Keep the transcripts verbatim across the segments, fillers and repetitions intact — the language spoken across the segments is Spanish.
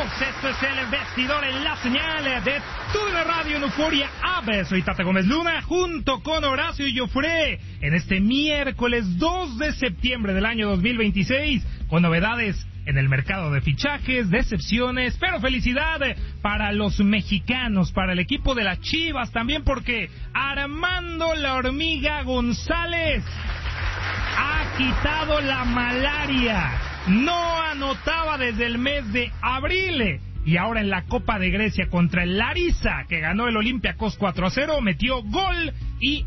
Esto es el vestidor en la señal de Tune Radio en Euforia Aves. Soy Tata Gómez Luna junto con Horacio Joffre en este miércoles dos de septiembre del año dos mil veintiséis con novedades en el mercado de fichajes, decepciones, pero felicidad para los mexicanos, para el equipo de las Chivas también, porque Armando La Hormiga González ha quitado la malaria. No anotaba desde el mes de abril y ahora en la Copa de Grecia contra el Larissa, que ganó el Olympiacos cuatro a cero, metió gol y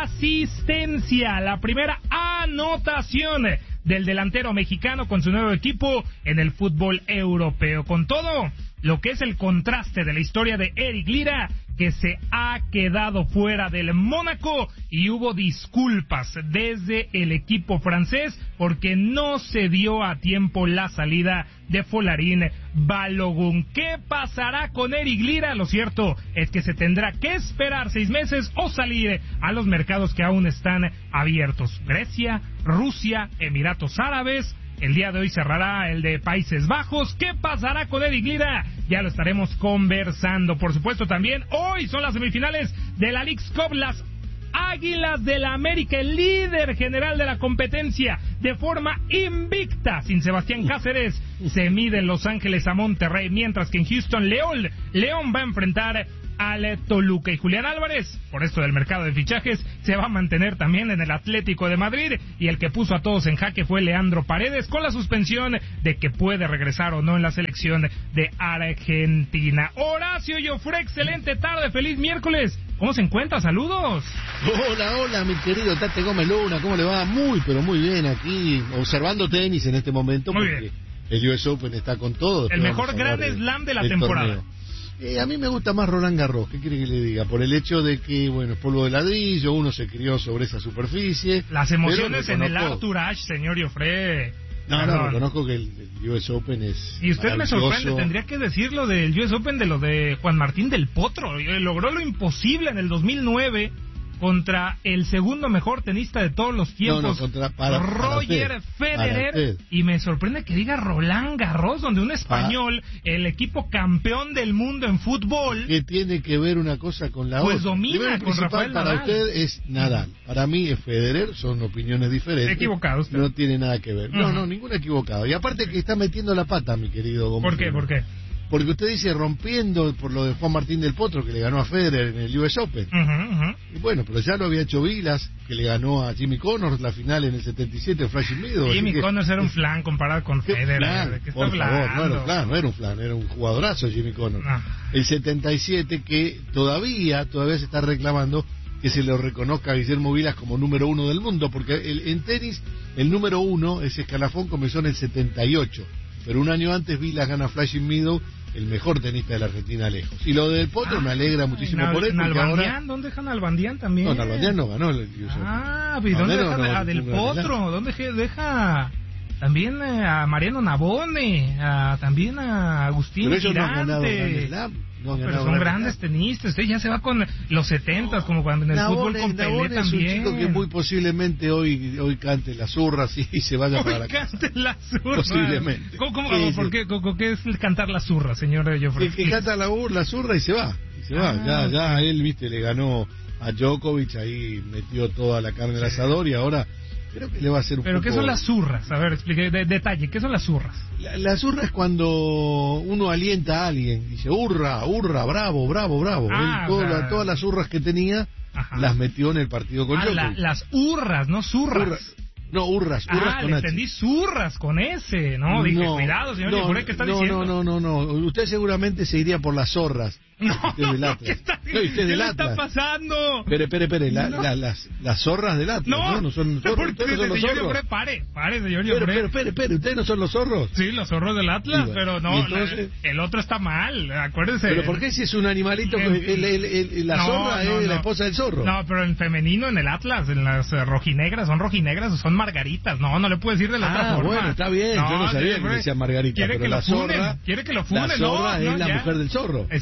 asistencia, la primera anotación del delantero mexicano con su nuevo equipo en el fútbol europeo. Con todo lo que es el contraste de la historia de Eric Lira, que se ha quedado fuera del Mónaco, y hubo disculpas desde el equipo francés porque no se dio a tiempo la salida de Folarín Balogun. ¿Qué pasará con Eric Lira? Lo cierto es que se tendrá que esperar seis meses o salir a los mercados que aún están abiertos. Grecia, Rusia, Emiratos Árabes. El día de hoy cerrará el de Países Bajos. ¿Qué pasará con Eric Lira? Ya lo estaremos conversando. Por supuesto, también hoy son las semifinales de la Leagues Cup. Las Águilas del la América, el líder general de la competencia, de forma invicta, sin Sebastián Cáceres, se mide en Los Ángeles a Monterrey, mientras que en Houston, León, León va a enfrentar al Toluca. Y Julián Álvarez, por esto del mercado de fichajes, se va a mantener también en el Atlético de Madrid, y el que puso a todos en jaque fue Leandro Paredes, con la suspensión de que puede regresar o no en la selección de Argentina. Horacio Joffre, excelente tarde, feliz miércoles. ¿Cómo se encuentra? Saludos. Hola, hola, mi querido Tate Gómez Luna, ¿cómo le va? Muy, pero muy bien aquí, observando tenis en este momento, muy porque bien. El U S Open está con todo. El mejor Grand Slam de la temporada. Eh, a mí me gusta más Roland Garros, ¿qué quiere que le diga? Por el hecho de que, bueno, es polvo de ladrillo, uno se crió sobre esa superficie. Las emociones en el Arthur Ashe, señor Joffre. No, Perdón. no, reconozco que el, el U S Open es Y usted me sorprende, tendría que decir lo del U S Open de lo de Juan Martín del Potro. Logró lo imposible en el dos mil nueve contra el segundo mejor tenista de todos los tiempos, no, no, contra, para, Roger para Federer, para y me sorprende que diga Roland Garros, donde un español, para... el equipo campeón del mundo en fútbol, ¿qué tiene que ver una cosa con la pues otra? Domina Primero, con Rafael para Nadal. Usted es Nadal, para mí es Federer, son opiniones diferentes. Equivocado usted. No tiene nada que ver. Uh-huh. No, no, ningún equivocado. Y aparte que está metiendo la pata, mi querido Gómez. ¿Por qué? ¿Por qué? Porque usted dice rompiendo por lo de Juan Martín del Potro, que le ganó a Federer en el U S Open. Uh-huh, uh-huh. Y bueno, pero ya lo había hecho Vilas, que le ganó a Jimmy Connors la final en el setenta y siete, Flushing Meadows. Jimmy Connors era un flan comparado con Federer. Flan, ¿De qué está por hablando? favor, no era un flan, no era un flan, era un jugadorazo Jimmy Connors. No. El setenta y siete, que todavía, todavía se está reclamando que se lo reconozca a Guillermo Vilas como número uno del mundo, porque el, en tenis el número uno, ese escalafón, comenzó en el setenta y ocho, pero un año antes Vilas gana Flushing Meadows, el mejor tenista de la Argentina lejos. Y lo del Potro ah, me alegra muchísimo Nal, por él. Nalbandián, ahora... ¿dónde deja Nalbandián también? No, Nalbandián no ganó el Ah, ¿y dónde deja no, a Del Potro? ¿Dónde deja también a Mariano Navone? A, también a Agustín Pero ellos Girante? No han ganado Slam. No, pero son grandes tenistas. Usted ya se va con los setentas, como cuando en el Navone, fútbol con Pelé Navone también. Es un chico que muy posiblemente hoy hoy cante las zurras y, y se vaya hoy para la casa. Cante las zurras. Posiblemente. ¿Cómo, cómo, sí, ¿por sí. qué, cómo, ¿Qué es el cantar las zurras, señor Joffre? Que, que canta la, la zurra y se va. Y se ah, va. Ya, ya él, viste, le ganó a Djokovic, ahí metió toda la carne del asador y ahora creo que le va a hacer un ¿Pero poco... qué son las zurras? A ver, explique, de, detalle, ¿qué son las zurras? La, la zurra es cuando uno alienta a alguien, dice, hurra, hurra, bravo, bravo, bravo. Ah, Él, toda, o sea... la, todas las zurras que tenía, ajá, las metió en el partido con ah, Djokovic. La, las hurras, no zurras. Urra, no, hurras, hurras ah, con le H. entendí zurras con S, ¿no? Dije, no, cuidado, señor, no, ¿qué está no, diciendo? No, no, no, no, usted seguramente se iría por las zorras. No, usted del no, Atlas. ¿qué está, no, usted ¿qué del le Atlas. está pasando? Espere, espere, espere, la, no. la, las, las zorras del Atlas, no, ¿no? No son zorros, ¿por ustedes qué, no son los señor zorros. Joffre, pare, pare, señor Pero, Joffre. pero, espere, espere, ¿ustedes no son los zorros? Sí, los zorros del Atlas, sí, pero no, entonces... la, el otro está mal, acuérdense. ¿Pero por qué si es un animalito? El, el, el, el, la no, zorra no, es no. la esposa del zorro. No, pero en femenino, en el Atlas, en las uh, rojinegras, ¿son rojinegras o son margaritas? No, no le puedo decir de la ah, otra forma. bueno, está bien, no, yo no sabía sí, que decían margarita, quiere pero que la lo funen, zorra, quiere que lo funen, la zorra no, es no, la ya. mujer del zorro. Es cierto, sí,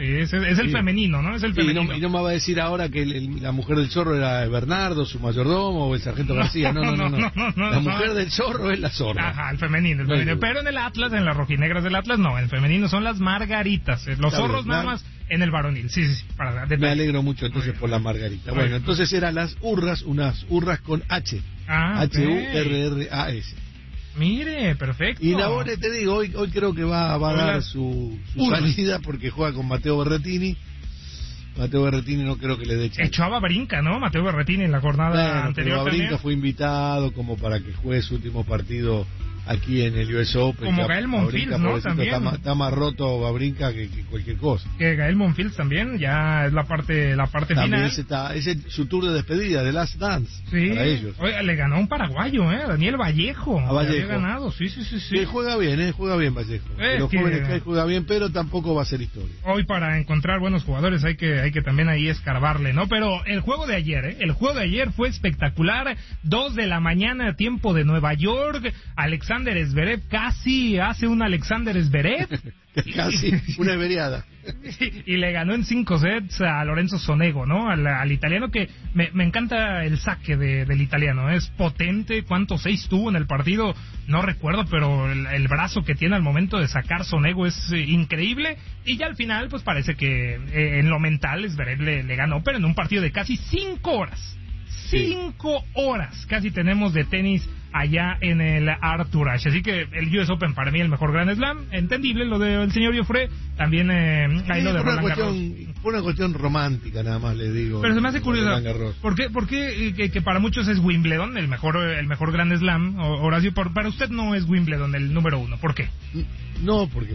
Sí, es, es el Sí. femenino, ¿no? Es el Sí, y, femenino. no, y no me va a decir ahora que el- el- la mujer del zorro era Bernardo, su mayordomo, o el sargento García. No, no, no. no, no, no, no, la no. mujer del zorro es la zorra. Ajá, el femenino, el No hay femenino. duda. Pero en el Atlas, en las rojinegras del Atlas, no, en el femenino son las margaritas. eh, Los Está zorros bien, nada ¿no? más en el varonil. Sí, sí, sí. Para, Me detalle. alegro mucho entonces Muy bien. por la margarita. Muy Bueno, bien. entonces eran las hurras, unas hurras con H. Ah, ok. H U R R A S. Mire, perfecto. Y Nabone, te digo, hoy, hoy creo que va, va a Hoy dar las su, su hurras. salida porque juega con Mateo Berretini. Mateo Berretini no creo que le dé chance. Echó a Babrinca, ¿no? Mateo Berretini en la jornada Bueno, anterior pero Babrinca también. fue invitado como para que juegue su último partido aquí en el U S Open. Como Ya Gael Monfils, Babrinca, ¿no? pobrecito, También. Está más, está más roto Babrinca que, que cualquier cosa. Que Gael Monfils también, ya es la parte, la parte También final. ese está, ese es su tour de despedida, de Last Dance, Sí, para ellos. oiga, le ganó un paraguayo, ¿eh? Daniel Vallejo. A Vallejo. Le había ganado, sí, sí, sí, sí. Que juega bien, eh, juega bien Vallejo. Es Los que- jóvenes que hay juega bien, pero tampoco va a ser historia. Hoy para encontrar buenos jugadores hay que hay que también ahí escarbarle, ¿no? Pero el juego de ayer, ¿eh? El juego de ayer fue espectacular. Dos de la mañana, tiempo de Nueva York. Alexander Zverev casi hace un Alexander Zverev. Casi una averiada. Y le ganó en cinco sets a Lorenzo Sonego, ¿no? Al, al italiano que me, me encanta el saque de, del italiano, es potente. ¿Cuántos seis tuvo en el partido? No recuerdo, pero el, el brazo que tiene al momento de sacar Sonego es eh, increíble. Y ya al final, pues parece que eh, en lo mental Zverev le, le ganó, pero en un partido de casi cinco horas. Cinco horas casi tenemos de tenis allá en el Arthur Ashe. Así que el U S Open para mí el mejor Grand Slam. Entendible lo del señor Joffre. También eh, ahí Sí, lo de fue, una Roland Garros. cuestión, fue una cuestión romántica, nada más le digo. Pero se me hace lo de curioso. Roland Garros. ¿Por qué, por qué eh, que, que para muchos es Wimbledon el mejor el mejor Grand Slam? O- Horacio, por- para usted no es Wimbledon el número uno. ¿Por qué? No, porque